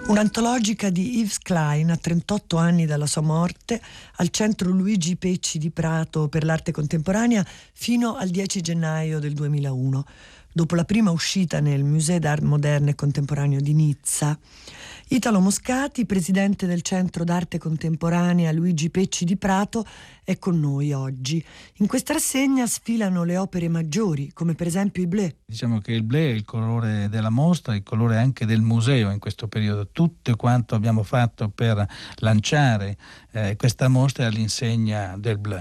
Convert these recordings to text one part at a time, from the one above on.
Un'antologica di Yves Klein a 38 anni dalla sua morte, al centro Luigi Pecci di Prato per l'arte contemporanea fino al 10 gennaio del 2001, dopo la prima uscita nel Musée d'Art Moderne e Contemporaneo di Nizza. Italo Moscati, presidente del Centro d'Arte Contemporanea Luigi Pecci di Prato, è con noi oggi. In questa rassegna sfilano le opere maggiori, come per esempio i Bleu. Diciamo che il Bleu è il colore della mostra, il colore anche del museo in questo periodo. Tutto quanto abbiamo fatto per lanciare questa mostra è all'insegna del Bleu.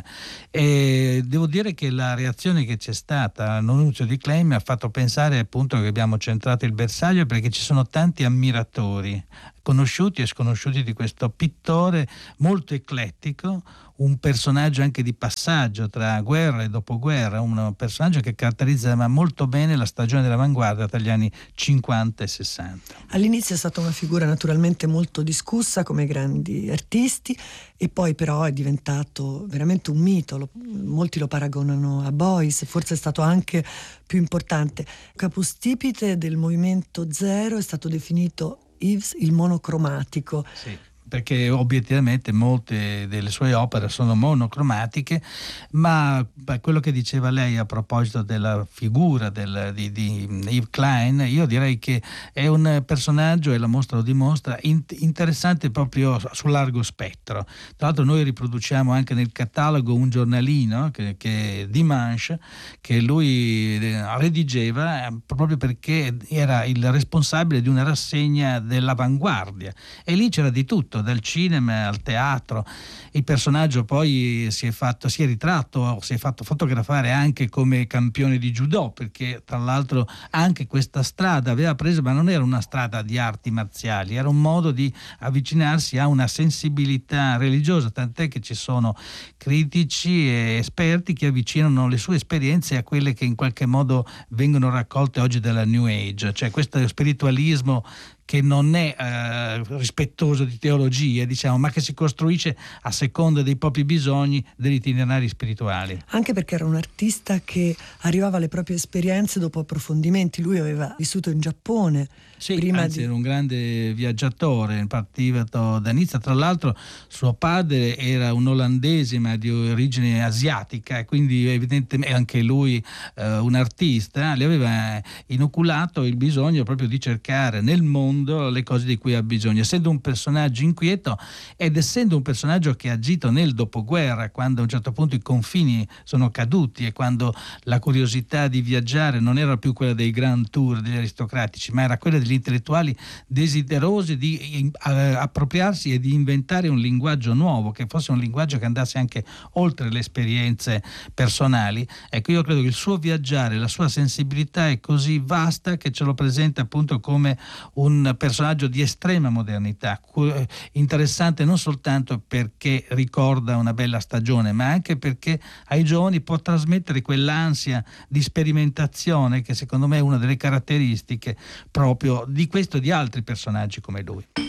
E devo dire che la reazione che c'è stata all'annuncio di Klein mi ha fatto pensare appunto che abbiamo centrato il bersaglio, perché ci sono tanti ammiratori, conosciuti e sconosciuti, di questo pittore molto eclettico, un personaggio anche di passaggio tra guerra e dopoguerra, un personaggio che caratterizzava molto bene la stagione dell'avanguardia tra gli anni 50 e 60. All'inizio è stata una figura naturalmente molto discussa come grandi artisti, e poi però è diventato veramente un mito. Molti lo paragonano a Beuys, forse è stato anche più importante. Capostipite del movimento zero è stato definito Yves il monocromatico. Sì, perché obiettivamente molte delle sue opere sono monocromatiche, ma quello che diceva lei a proposito della figura di Yves Klein, io direi che è un personaggio, e la mostra lo dimostra, interessante proprio sul largo spettro. Tra l'altro noi riproduciamo anche nel catalogo un giornalino che è Dimanche, che lui redigeva proprio perché era il responsabile di una rassegna dell'avanguardia, e lì c'era di tutto, dal cinema al teatro. Il personaggio poi si è fatto fotografare anche come campione di judo, perché tra l'altro anche questa strada aveva preso, ma non era una strada di arti marziali, era un modo di avvicinarsi a una sensibilità religiosa, tant'è che ci sono critici e esperti che avvicinano le sue esperienze a quelle che in qualche modo vengono raccolte oggi dalla New Age, cioè questo spiritualismo che non è rispettoso di teologie, diciamo, ma che si costruisce a seconda dei propri bisogni, degli itinerari spirituali. Anche perché era un artista che arrivava alle proprie esperienze dopo approfondimenti. Lui aveva vissuto in Giappone. Sì, era un grande viaggiatore, partiva da Nizza. Tra l'altro suo padre era un olandese ma di origine asiatica, e quindi evidentemente anche lui un artista, le aveva inoculato il bisogno proprio di cercare nel mondo le cose di cui ha bisogno, essendo un personaggio inquieto ed essendo un personaggio che ha agito nel dopoguerra, quando a un certo punto i confini sono caduti e quando la curiosità di viaggiare non era più quella dei grand tour degli aristocratici, ma era quella degli intellettuali desiderosi di appropriarsi e di inventare un linguaggio nuovo, che fosse un linguaggio che andasse anche oltre le esperienze personali. Ecco, io credo che il suo viaggiare, la sua sensibilità è così vasta che ce lo presenta appunto come un personaggio di estrema modernità, interessante non soltanto perché ricorda una bella stagione, ma anche perché ai giovani può trasmettere quell'ansia di sperimentazione che secondo me è una delle caratteristiche proprio di questo e di altri personaggi come lui.